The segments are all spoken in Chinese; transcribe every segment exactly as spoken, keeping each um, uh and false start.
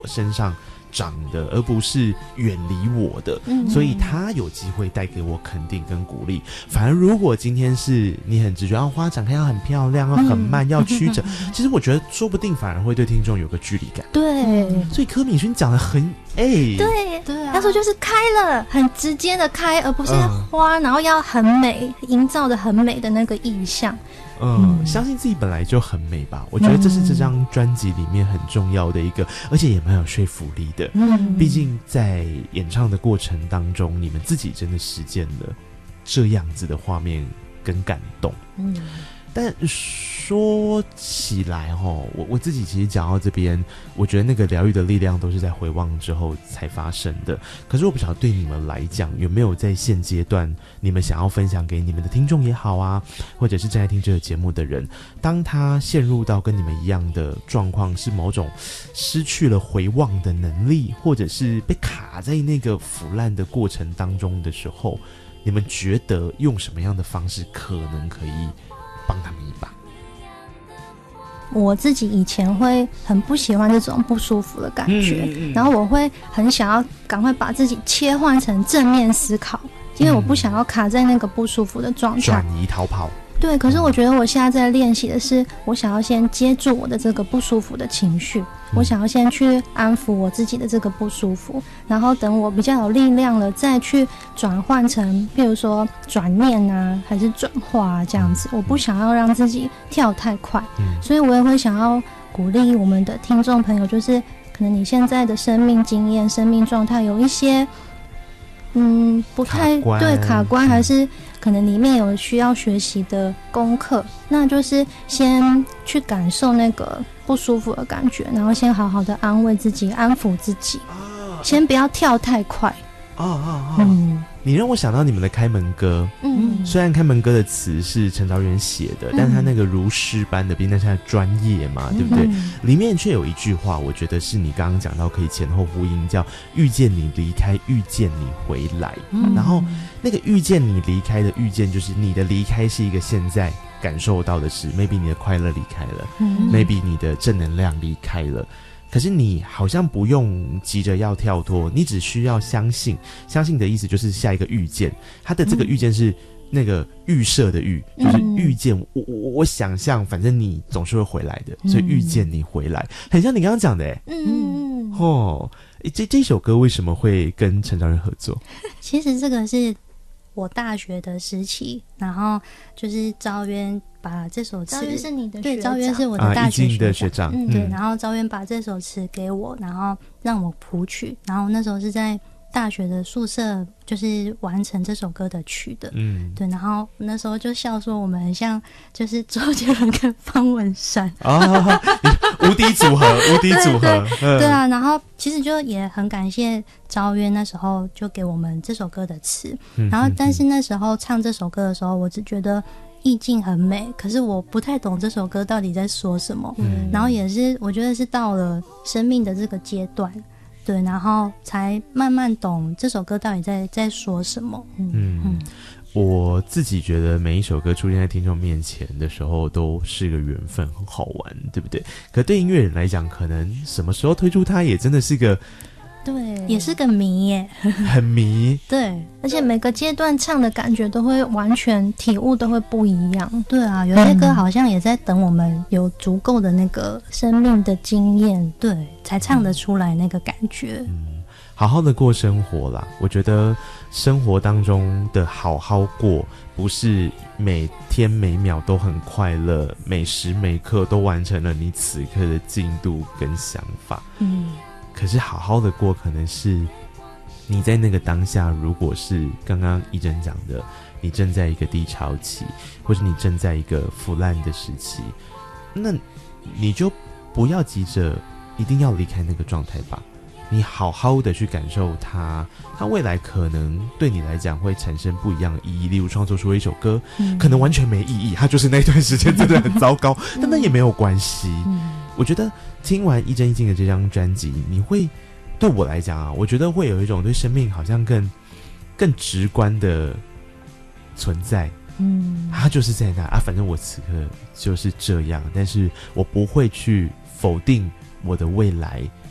身上长的，而不是远离我的，嗯，所以他有机会带给我肯定跟鼓励。反而如果今天是你很直觉，啊，花展开要很漂亮，要很慢，嗯，要曲折，其实我觉得说不定反而会对听众有个距离感。 对， 所以柯敏勋讲的很哎，欸， 对对啊，他说就是开了，很直接的开，而不是花，嗯，然后要很美，营造的很美的那个意象。 嗯，嗯，相信自己本来就很美吧，我觉得这是这张专辑里面很重要的一个，而且也蛮有说服力的。嗯，毕竟在演唱的过程当中，你们自己真的实践了这样子的画面跟感动。嗯，但说起来齁，我我自己其实讲到这边，我觉得那个疗愈的力量都是在回望之后才发生的。可是我不晓得对你们来讲，有没有在现阶段你们想要分享给你们的听众也好啊，或者是正在听这个节目的人，当他陷入到跟你们一样的状况，是某种失去了回望的能力，或者是被卡在那个腐烂的过程当中的时候，你们觉得用什么样的方式可能可以帮他们一把？ 我自己以前会很不喜欢这种不舒服的感觉，嗯嗯嗯，然后我会很想要赶快把自己切换成正面思考，因为我不想要卡在那个不舒服的状态， 转移逃跑。 对，可是我觉得我现在在练习的是，我想要先接住我的这个不舒服的情绪，嗯，我想要先去安抚我自己的这个不舒服，然后等我比较有力量了，再去转换成，譬如说转念啊，还是转化啊这样子。我不想要让自己跳太快，嗯，所以我也会想要鼓励我们的听众朋友，就是可能你现在的生命经验、生命状态有一些，嗯，不太卡对卡关，还是可能里面有需要学习的功课，那就是先去感受那个不舒服的感觉，然后先好好的安慰自己，安抚自己，啊，先不要跳太快。 啊啊啊！嗯，你让我想到你们的开门歌。嗯，虽然开门歌的词是陈昭渊写的，嗯，但他那个如诗般的，毕竟那是他的专业嘛，嗯，对不对？里面却有一句话，我觉得是你刚刚讲到可以前后呼应，叫遇见你离开，遇见你回来。嗯，然后那个遇见你离开的遇见，就是你的离开是一个现在感受到的事 ，maybe 你的快乐离开了，嗯，maybe 你的正能量离开了。可是你好像不用急着要跳脱，你只需要相信。相信的意思就是下一个遇见，他的这个遇见是那个预设的预，嗯，就是遇见我我我想象，反正你总是会回来的，所以遇见你回来，很像你刚刚讲的哎，嗯哦，这这首歌为什么会跟陈昭渊合作？ 其实这个是我大学的时期，然后就是昭渊把这首词，昭渊是你的学长，对，昭渊是我的大学学长，啊，的学长，嗯，对，然后昭渊把这首词给我，然后让我谱曲，然后那时候是在大学的宿舍，就是完成这首歌的曲的，嗯，对，然后那时候就笑说我们很像就是周杰伦跟方文山啊，无敌组合，无敌组合， 对, 对, 对, 对啊，然后其实就也很感谢昭渊那时候就给我们这首歌的词，嗯，然后但是那时候唱这首歌的时候，我只觉得意境很美，可是我不太懂这首歌到底在说什么，嗯，然后也是我觉得是到了生命的这个阶段，对，然后才慢慢懂这首歌到底在在说什么。嗯嗯， 我自己觉得每一首歌出现在听众面前的时候都是个缘分，很好玩，对不对？可对音乐人来讲，可能什么时候推出它也真的是个， 对，也是个谜耶， 很迷。 对，而且每个阶段唱的感觉都会完全体悟都会不一样。对啊，有些歌好像也在等我们有足够的那个生命的经验，对，才唱得出来那个感觉。 嗯，好好的过生活啦，我觉得生活当中的好好过，不是每天每秒都很快乐，每时每刻都完成了你此刻的进度跟想法。嗯。可是好好的过，可能是你在那个当下，如果是刚刚一真讲的，你正在一个低潮期，或是你正在一个腐烂的时期，那你就不要急着一定要离开那个状态吧。你好好的去感受它，它未来可能对你来讲会产生不一样的意义。例如创作出了一首歌，嗯，可能完全没意义，它就是那段时间真的很糟糕，但那也没有关系。嗯，我觉得听完一真一静的这张专辑，你会对我来讲啊，我觉得会有一种对生命好像更更直观的存在。嗯，它就是在那啊，反正我此刻就是这样，但是我不会去否定我的未来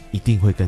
一定会更